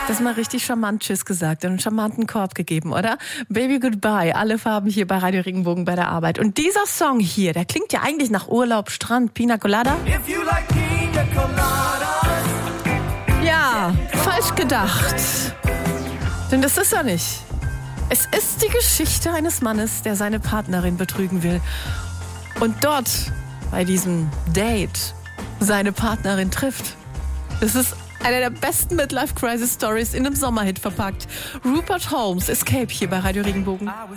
Das mal richtig charmant Tschüss gesagt und einen charmanten Korb gegeben, oder? Baby Goodbye, alle Farben hier bei Radio Regenbogen bei der Arbeit. Und dieser Song hier, der klingt ja eigentlich nach Urlaub, Strand, Pina Colada. If you like pina coladas. Ja, falsch gedacht. Denn das ist er nicht. Es ist die Geschichte eines Mannes, der seine Partnerin betrügen will. Und dort, bei diesem Date, seine Partnerin trifft. Das ist eine der besten Midlife-Crisis-Stories in einem Sommerhit verpackt. Rupert Holmes, Escape hier bei Radio Regenbogen.